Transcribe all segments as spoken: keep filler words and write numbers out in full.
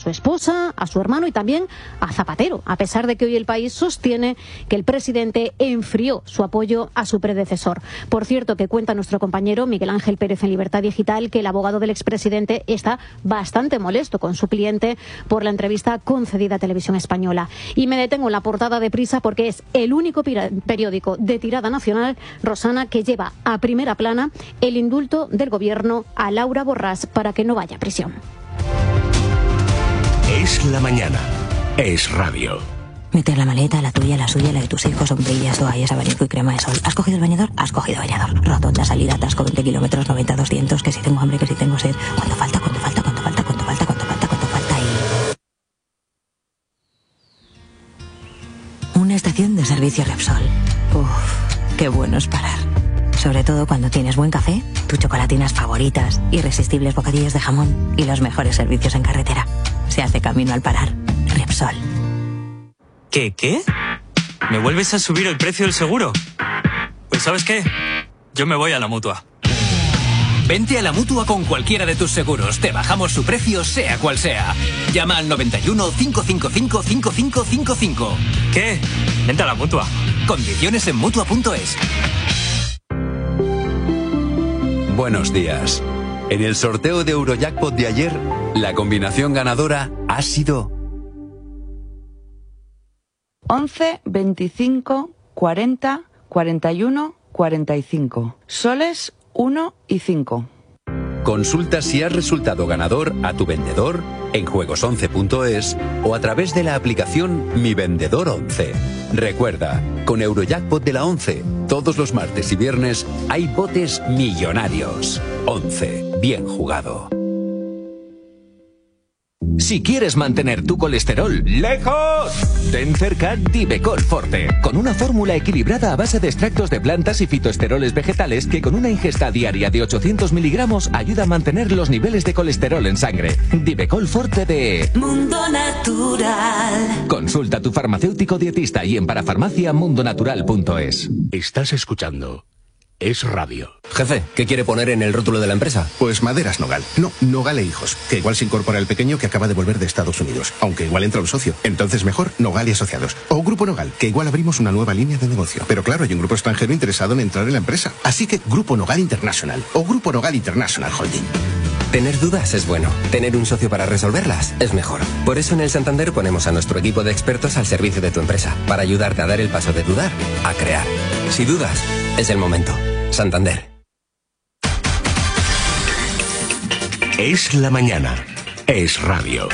su esposa, a su hermano y también a Zapatero, a pesar de que hoy El País sostiene que el presidente enfrió su apoyo a su predecesor. Por cierto, que cuenta nuestro compañero Miguel Ángel Pérez en Libertad Digital que el abogado del expresidente está bastante molesto con su cliente por la entrevista concedida a Televisión Española. Y me detengo en la portada de Prisa porque es el único periódico de tirada nacional, Rosana, que lleva a primera plana el indulto del gobierno a Laura Borràs para que no vaya a prisión. Es la mañana. Es radio. Meter la maleta, la tuya, la suya, la de tus hijos, sombrillas, toallas, abanico y crema de sol. ¿Has cogido el bañador? Has cogido bañador. Rotonda, salida, atasco, veinte kilómetros, noventa, doscientos, que si tengo hambre, que si tengo sed. ¿Cuánto falta? ¿Cuánto falta? ¿Cuánto falta? ¿Cuánto falta? ¿Cuánto falta? ¿Cuánto falta? Y... una estación de servicio Repsol. Uff, qué bueno es parar. Sobre todo cuando tienes buen café, tus chocolatinas favoritas, irresistibles bocadillos de jamón y los mejores servicios en carretera. Se hace camino al parar. Repsol. ¿Qué, qué? ¿Me vuelves a subir el precio del seguro? Pues ¿sabes qué? Yo me voy a la Mutua. Vente a la Mutua con cualquiera de tus seguros. Te bajamos su precio, sea cual sea. Llama al noventa y uno, cinco cinco cinco, cinco cinco cinco cinco. ¿Qué? Vente a la Mutua. Condiciones en Mutua punto es. Buenos días. En el sorteo de Eurojackpot de ayer, la combinación ganadora ha sido once, veinticinco, cuarenta, cuarenta y uno, cuarenta y cinco. Soles uno y cinco. Consulta si has resultado ganador a tu vendedor en juegos once punto es o a través de la aplicación Mi Vendedor once. Recuerda, con Eurojackpot de la once, todos los martes y viernes hay botes millonarios. once. Bien jugado. Si quieres mantener tu colesterol lejos, ten cerca Divecol Forte, con una fórmula equilibrada a base de extractos de plantas y fitoesteroles vegetales que con una ingesta diaria de ochocientos miligramos ayuda a mantener los niveles de colesterol en sangre. Divecol Forte de Mundo Natural. Consulta a tu farmacéutico dietista y en parafarmacia mundo natural punto es. Estás escuchando Es Radio. Jefe, ¿qué quiere poner en el rótulo de la empresa? Pues Maderas Nogal. No, Nogal e Hijos. Que igual se incorpora el pequeño que acaba de volver de Estados Unidos. Aunque igual entra un socio. Entonces mejor Nogal y Asociados. O Grupo Nogal, que igual abrimos una nueva línea de negocio. Pero claro, hay un grupo extranjero interesado en entrar en la empresa. Así que Grupo Nogal International. O Grupo Nogal International Holding. Tener dudas es bueno. Tener un socio para resolverlas es mejor. Por eso en el Santander ponemos a nuestro equipo de expertos al servicio de tu empresa. Para ayudarte a dar el paso de dudar a crear. Si dudas, es el momento. Santander. Es la mañana. Es radio.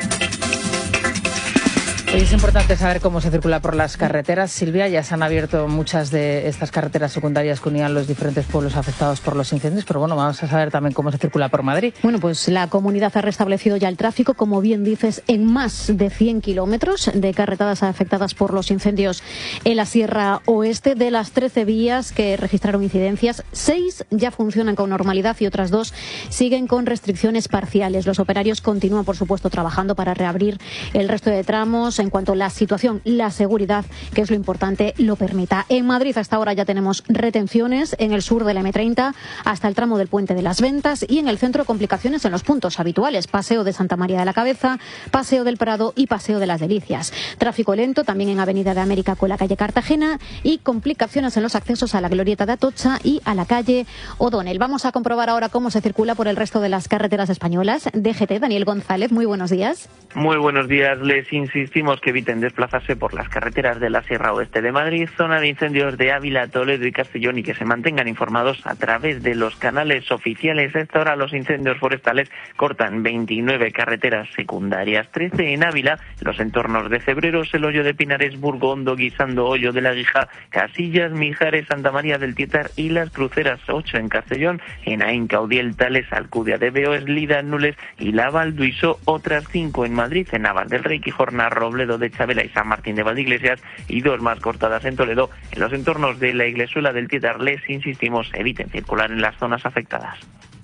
Hoy es importante saber cómo se circula por las carreteras. Silvia, ya se han abierto muchas de estas carreteras secundarias que unían los diferentes pueblos afectados por los incendios, pero bueno, vamos a saber también cómo se circula por Madrid. Bueno, pues la comunidad ha restablecido ya el tráfico, como bien dices, en más de cien kilómetros de carreteras afectadas por los incendios en la Sierra Oeste. De las trece vías que registraron incidencias, seis ya funcionan con normalidad y otras dos siguen con restricciones parciales. Los operarios continúan, por supuesto, trabajando para reabrir el resto de tramos en cuanto la situación, la seguridad, que es lo importante, lo permita. En Madrid hasta ahora ya tenemos retenciones en el sur de la eme treinta hasta el tramo del Puente de las Ventas y en el centro complicaciones en los puntos habituales, Paseo de Santa María de la Cabeza, Paseo del Prado y Paseo de las Delicias. Tráfico lento también en Avenida de América con la calle Cartagena y complicaciones en los accesos a la Glorieta de Atocha y a la calle O'Donnell. Vamos a comprobar ahora cómo se circula por el resto de las carreteras españolas. D G T, Daniel González, muy buenos días. Muy buenos días. Les insistimos que eviten desplazarse por las carreteras de la Sierra Oeste de Madrid, zona de incendios de Ávila, Toledo y Castellón, y que se mantengan informados a través de los canales oficiales. A esta hora los incendios forestales cortan veintinueve carreteras secundarias, trece en Ávila, los entornos de Cebreros, el Hoyo de Pinares, Burgondo, Guisando, Hoyo de la Guija, Casillas, Mijares, Santa María del Tietar y Las Cruceras, ocho en Castellón, en Aín, Caudiel, Tales, Alcudia de Beo, Eslida, Nules y Laval, Duisó, otras cinco en Madrid, en Navas del Rey, Quijorna, Robledo de Chabela y San Martín de Valdeiglesias, y dos más cortadas en Toledo. En los entornos de la Iglesuela del Tietar les insistimos, eviten circular en las zonas afectadas.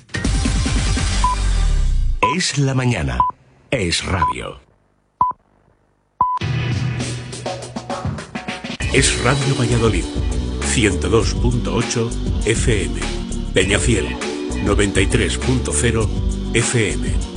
Es la mañana. Es radio. Es Radio Valladolid, ciento dos punto ocho F M. Peñafiel, noventa y tres punto cero F M.